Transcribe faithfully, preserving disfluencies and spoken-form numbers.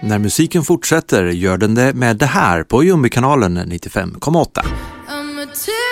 när musiken fortsätter gör den det med det här på Jumbi-kanalen nittiofem komma åtta.